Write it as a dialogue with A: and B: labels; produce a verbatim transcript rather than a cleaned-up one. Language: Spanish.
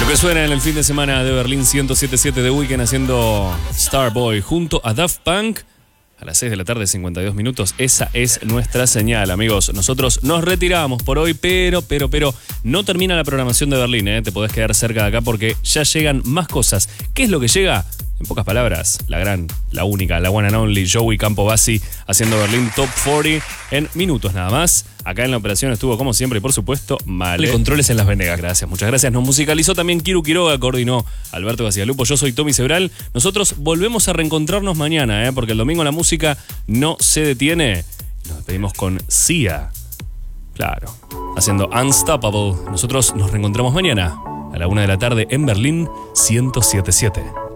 A: que suena en el fin de semana de Berlín ciento siete punto siete de Weekend haciendo Starboy junto a Daft Punk a las seis de la tarde, cincuenta y dos minutos. Esa es nuestra señal, amigos. Nosotros nos retiramos por hoy, pero, pero, pero no termina la programación de Berlín, ¿eh? Te podés quedar cerca de acá porque ya llegan más cosas. ¿Qué es lo que llega? En pocas palabras, la gran, la única, la one and only Joey Campobasi haciendo Berlín Top cuarenta en minutos nada más. Acá en la operación estuvo, como siempre, y por supuesto, Male. Controles en Las Venegas, gracias, muchas gracias. Nos musicalizó también Kiru Quiroga, coordinó Alberto García-Lupo. Yo soy Tommy Sebral. Nosotros volvemos a reencontrarnos mañana, ¿eh? Porque el domingo la música no se detiene. Nos despedimos con Sia. Claro, haciendo Unstoppable. Nosotros nos reencontramos mañana a la una de la tarde en Berlín ciento siete punto siete.